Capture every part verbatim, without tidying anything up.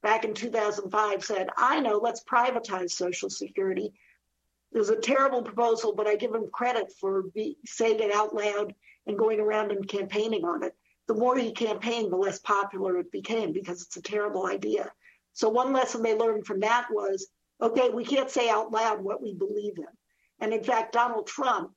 back in two thousand five said, I know, let's privatize Social Security. It was a terrible proposal, but I give him credit for be, saying it out loud and going around and campaigning on it. The more he campaigned, the less popular it became because it's a terrible idea. So one lesson they learned from that was, okay, we can't say out loud what we believe in. And in fact, Donald Trump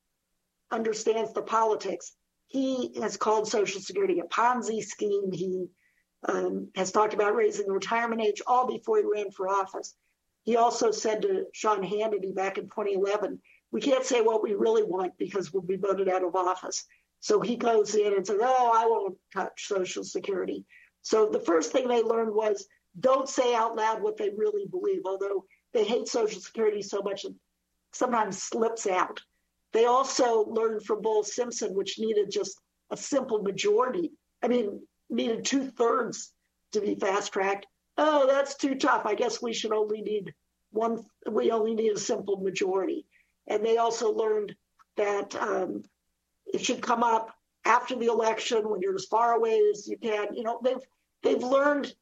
understands the politics. He has called Social Security a Ponzi scheme. He um, has talked about raising the retirement age all before he ran for office. He also said to Sean Hannity back in twenty eleven, we can't say what we really want because we'll be voted out of office. So he goes in and says, oh, I won't touch Social Security. So the first thing they learned was don't say out loud what they really believe, although they hate Social Security so much it sometimes slips out. They also learned from Bull Simpson, which needed just a simple majority. I mean, needed two thirds to be fast tracked. Oh, that's too tough. I guess we should only need one. We only need a simple majority. And they also learned that um, it should come up after the election when you're as far away as you can. You know, they've they've learned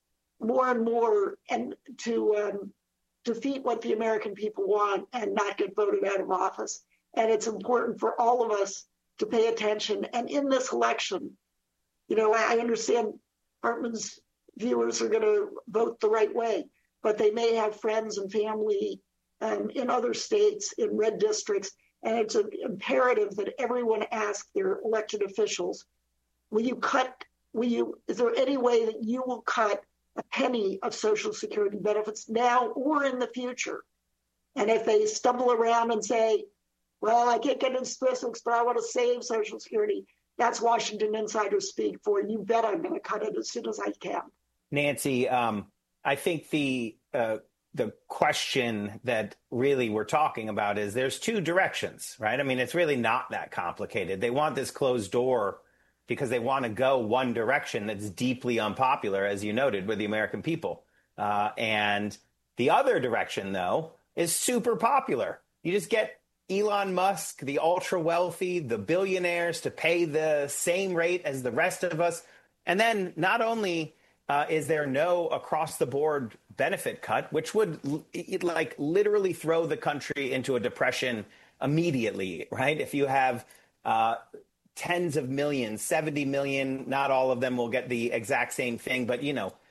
more and more and to um, defeat what the American people want and not get voted out of office. And it's important for all of us to pay attention. And in this election, you know, I, I understand Hartman's viewers are going to vote the right way, but they may have friends and family um, in other states, in red districts, and it's an imperative that everyone ask their elected officials, will you cut, will you, is there any way that you will cut a penny of Social Security benefits now or in the future? And if they stumble around and say, well, I can't get into specifics, but I want to save Social Security, that's Washington insider speak for, you bet I'm going to cut it as soon as I can. Nancy, um, I think the uh, the question that really we're talking about is there's two directions, right? I mean, it's really not that complicated. They want this closed door because they want to go one direction that's deeply unpopular, as you noted, with the American people. Uh, and the other direction, though, is super popular. You just get Elon Musk, the ultra wealthy, the billionaires to pay the same rate as the rest of us. And then not only Uh, is there no across-the-board benefit cut, which would it, like literally throw the country into a depression immediately, right? If you have uh, tens of millions, seventy million, not all of them will get the exact same thing, but, you know,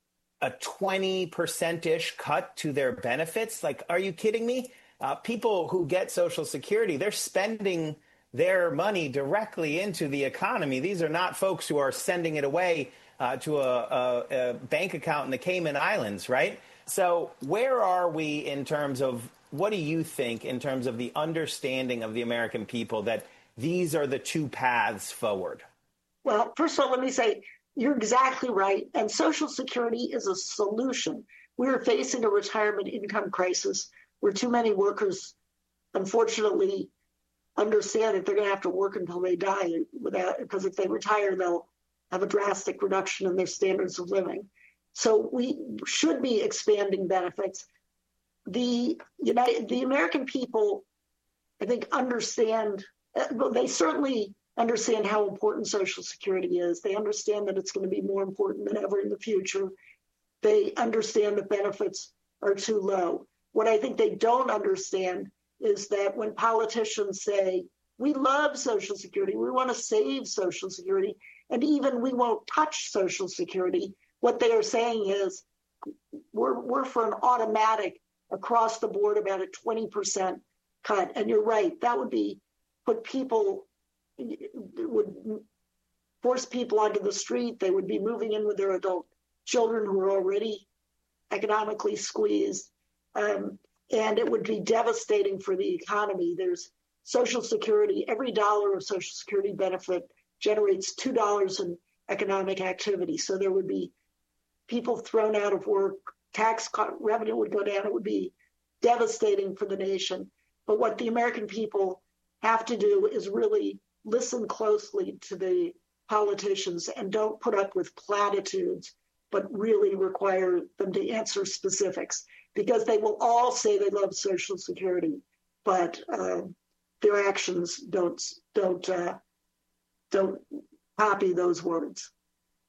a twenty percent-ish cut to their benefits. Like, are you kidding me? Uh, people who get Social Security, they're spending their money directly into the economy. These are not folks who are sending it away Uh, to a, a, a bank account in the Cayman Islands, right? So where are we in terms of, what do you think in terms of the understanding of the American people that these are the two paths forward? Well, first of all, let me say, you're exactly right. And Social Security is a solution. We're facing a retirement income crisis where too many workers, unfortunately, understand that they're going to have to work until they die without, because if they retire, they'll have a drastic reduction in their standards of living. So we should be expanding benefits. The United, the American people, I think, understand, well, they certainly understand how important Social Security is. They understand that it's going to be more important than ever in the future. They understand that benefits are too low. What I think they don't understand is that when politicians say, we love Social Security, we want to save Social Security, and even we won't touch Social Security, what they are saying is we're, we're for an automatic across the board about a twenty percent cut. And you're right, that would be put people, would force people onto the street. They would be moving in with their adult children who are already economically squeezed. Um, and it would be devastating for the economy. There's Social Security, every dollar of Social Security benefit generates two dollars in economic activity. So there would be people thrown out of work, tax revenue would go down. It would be devastating for the nation. But what the American people have to do is really listen closely to the politicians and don't put up with platitudes, but really require them to answer specifics, because they will all say they love Social Security, but uh, their actions don't don't uh, don't copy those words.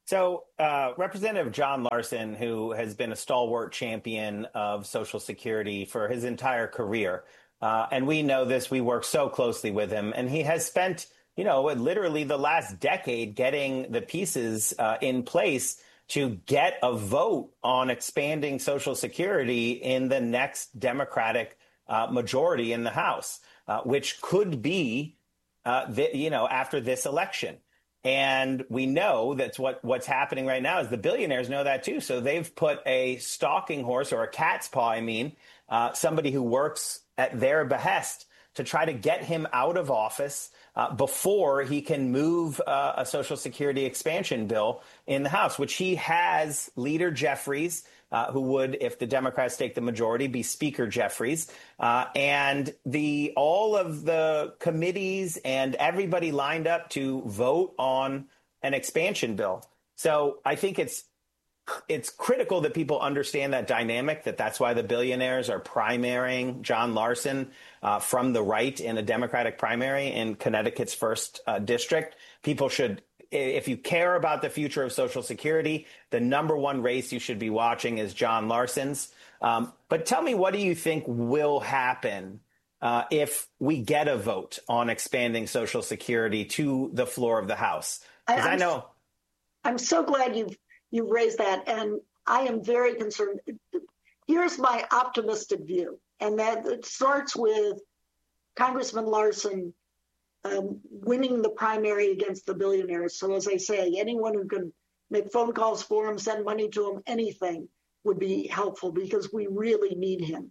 So, uh, Representative John Larson, who has been a stalwart champion of Social Security for his entire career, uh, and we know this, we work so closely with him, and he has spent, you know, literally the last decade getting the pieces uh, in place to get a vote on expanding Social Security in the next Democratic uh, majority in the House, uh, which could be, uh, the, you know, after this election. And we know that's what, what's happening right now is the billionaires know that, too. So they've put a stalking horse or a cat's paw, I mean, uh, somebody who works at their behest to try to get him out of office uh, before he can move uh, a Social Security expansion bill in the House, which he has Leader Jeffries, uh, who would, if the Democrats take the majority, be Speaker Jeffries, uh, and the all of the committees and everybody lined up to vote on an expansion bill. So I think it's it's critical that people understand that dynamic, that that's why the billionaires are primarying John Larson uh, from the right in a Democratic primary in Connecticut's first uh, district. People should, if you care about the future of Social Security, the number one race you should be watching is John Larson's. Um, but tell me, what do you think will happen uh, if we get a vote on expanding Social Security to the floor of the House? Because I, I know. I'm so glad you've You've raised that, and I am very concerned. Here's my optimistic view, and that it starts with Congressman Larson um, winning the primary against the billionaires. So as I say, anyone who can make phone calls for him, send money to him, anything would be helpful because we really need him.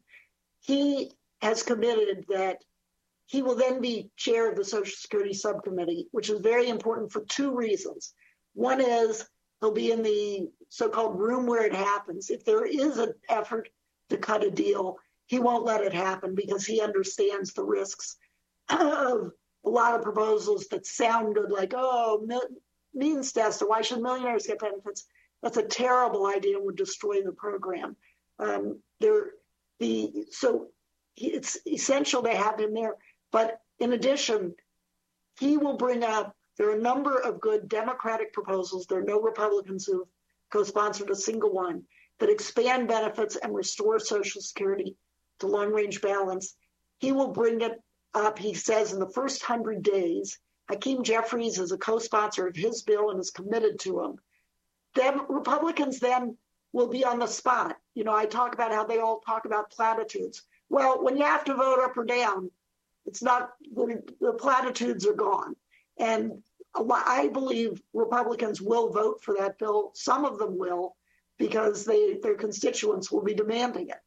He has committed that he will then be chair of the Social Security Subcommittee, which is very important for two reasons. One is he'll be in the so-called room where it happens. If there is an effort to cut a deal, he won't let it happen because he understands the risks of a lot of proposals that sound good, like, oh, means test, or why should millionaires get benefits? That's a terrible idea and would destroy the program. Um, there, the so it's essential to have him there. But in addition, he will bring up, there are a number of good Democratic proposals. There are no Republicans who've co-sponsored a single one that expand benefits and restore Social Security to long-range balance. He will bring it up, he says, in the first hundred days. Hakeem Jeffries is a co-sponsor of his bill and is committed to him. Then Republicans then will be on the spot. You know, I talk about how they all talk about platitudes. Well, when you have to vote up or down, it's not, the platitudes are gone. And I believe Republicans will vote for that bill. Some of them will, because they, their constituents will be demanding it.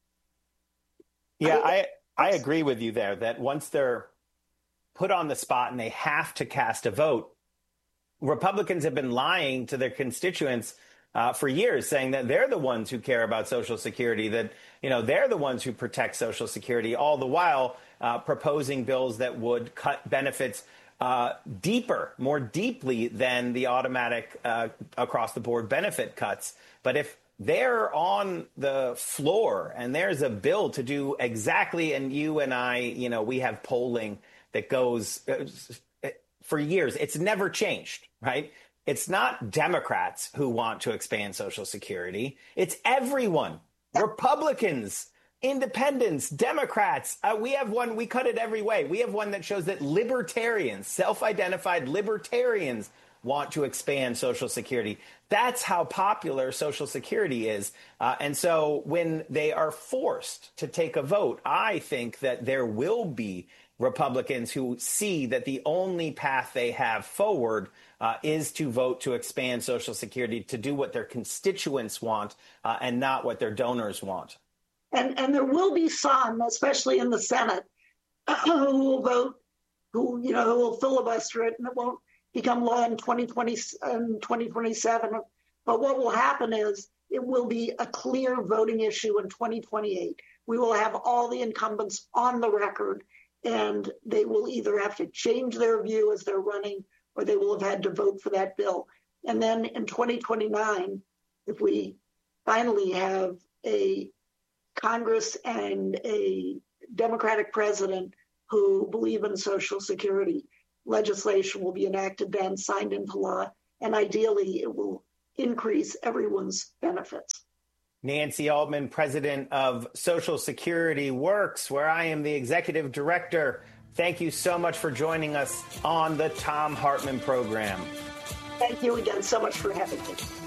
Yeah, I, I agree with you there that once they're put on the spot and they have to cast a vote, Republicans have been lying to their constituents uh, for years, saying that they're the ones who care about Social Security, that, you know, they're the ones who protect Social Security, all the while uh, proposing bills that would cut benefits uh, deeper, more deeply than the automatic uh, across-the-board benefit cuts. But if they're on the floor and there's a bill to do exactly, and you and I, you know, we have polling that goes uh, for years. It's never changed, right? It's not Democrats who want to expand Social Security. It's everyone, Republicans, independents, Democrats. Uh, we have one, we cut it every way. We have one that shows that libertarians, self-identified libertarians, want to expand Social Security. That's how popular Social Security is. Uh, and so when they are forced to take a vote, I think that there will be Republicans who see that the only path they have forward uh, is to vote to expand Social Security, to do what their constituents want uh, and not what their donors want. And and there will be some, especially in the Senate, who will vote, who, you know, who will filibuster it, and it won't become law in twenty twenty and twenty twenty-seven. But what will happen is it will be a clear voting issue in twenty twenty-eight. We will have all the incumbents on the record, and they will either have to change their view as they're running, or they will have had to vote for that bill. And then in twenty twenty-nine, if we finally have a Congress and a Democratic president who believe in Social Security, legislation will be enacted then, signed into law, and ideally it will increase everyone's benefits. Nancy Altman, president of Social Security Works, where I am the executive director. Thank you so much for joining us on the Thom Hartmann program. Thank you again so much for having me.